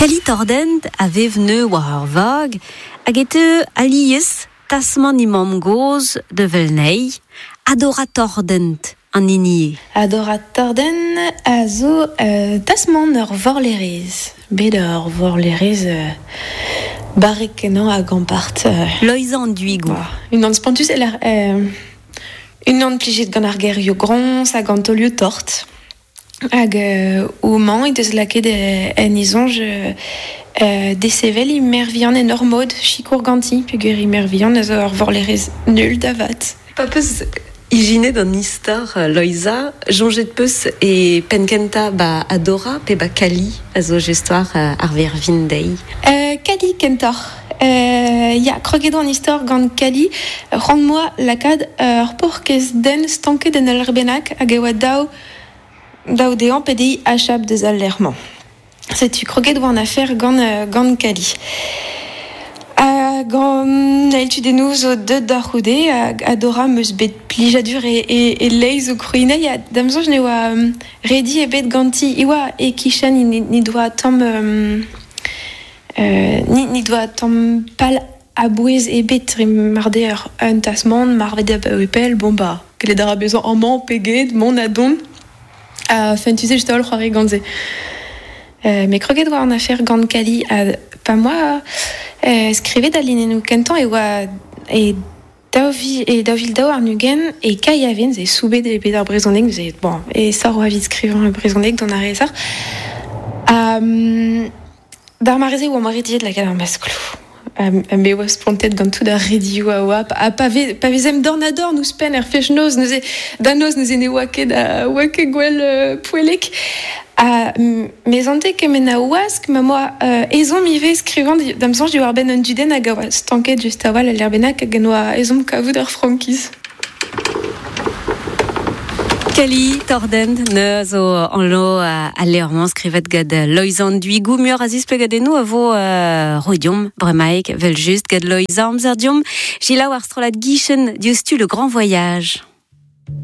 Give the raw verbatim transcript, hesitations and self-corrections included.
Kali tordent a vevneu war ur vag, hag ete alies tasman imam goz de velnei, adora tordent an inie. Adora tordent a zo euh, tasman ur vorlerez. Bet ur vorlerez euh, barrek kenan a gampart. Euh, Loizan duigou. Bah, un an spontus el ar... Euh, un an plijet gant ar ger yo grons hag an tolio tort. Hag euh, o man, it eus laket en izonj euh, desevel i mervian en ur mod chikour ganti, peogwir i mervian a zo ur vorlerez nul da vat. Pa peus igine d'an istor uh, loiza, jonget peus e penkenta ba adora pe ba kali a zo gestoir uh, ar vervin dei. Euh, Kali kentor. Euh, ya krogedo an istor gant Kali, rend-moi lakad ur porkez den stanket den al erbenak hag e oa daou daou dean pedi achab deus al lerman. Setu kroget oa an afer gant, uh, gant Kali. A gant eltu dennou zo deud da c'houde, a dora meus bet plijadur e, e, e leiz o kruinei, a damzonj ne oa um, redi e bet ganti iwa e kishan ni, ni doa tam... Um, euh, ni, ni doa tam pal a bouez e bet re marde ur un tasman, marved a epel, bon ba, kelet a ra bezan amman peget, mon a don, a fentuse just ol c'hoari gantze. Euh, me kroget oa an afer gant Kali, a pa moa euh, skrivet a linenou kentan e oa e daovi e daovil dao ar nugen e kai aven ze soubet e bet ar brezhoneg, ze bon, e sar oa vid skrivañ ar brezhoneg don ar rezar. Um, Dar mareze oa marediet lakad ar masklou. Um, me oa spontet gant tout da redi oa oa. A pa vezem dornador nous pen er fech noz, neuze, da noz neuze ne oa ket a oa ket gwell uh, poelek. A me zante kemen a oask, ma moa uh, ezon mi ve skrivant damsanj di war ben un duden hag a oa stanket just a oal al erbenak hag en oa ezon kavout ar frankiz. Kali tordent ne zo an lo a leurman skrivet gad loizan duigou muur a zispe gadennou a vo uh, rodium bremaik vel just gad loizan amzer diom jilaou ar strolat gichen diostu le grand voyage.